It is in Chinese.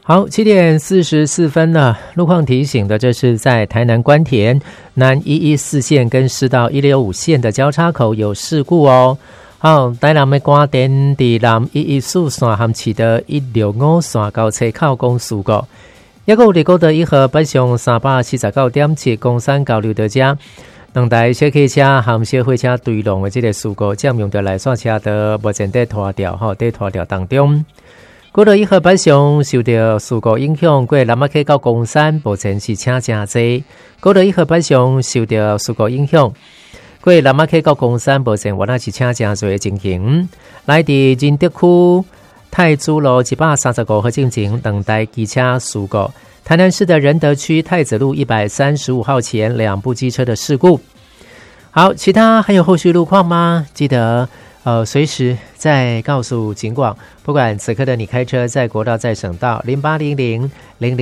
好，7:44了。路况提醒的，这是在台南关田南114线跟市道165线的交叉口有事故哦。好，台南的关田伫南114线和市的165线交叉口公事故。也有伫高德1號北上379.7公山交流道遮，两台小客車和小貨車對撞的這個事故，佔用到來線車道目前在拖吊當中。高德1號北上受到事故影響，過南仔溪到公山目前是車真濟。高德1號北上受到事故影響，過南仔溪到公山目前原來是車真濟的情形。來自仁德區太子路135號進前兩台機車事故。台南市的仁德區太子路135號前兩部機車的事故。好，其他還有後續路況嗎？記得隨時再告訴警廣，不管此刻的你開車在國道在省道080000